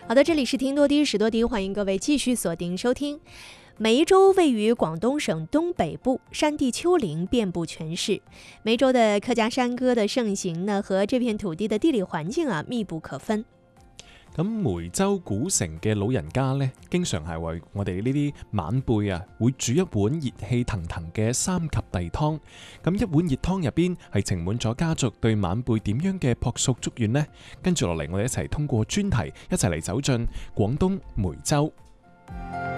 好的，这里是听多迪史多迪，欢迎各位继续锁定收听。梅州位于广东省东北部，山地丘陵遍布全市。梅州的客家山歌的盛行呢，和這片土地的地理環境密不可分。 咁梅州古城嘅老人家呢，經常係為我哋呢啲晚輩會煮一碗熱氣騰騰嘅三及第湯。咁一碗熱湯入邊係盛滿咗家族對晚輩點樣嘅樸素祝願呢？跟住落嚟，我哋一齊通過專題，一齊嚟走進廣東梅州。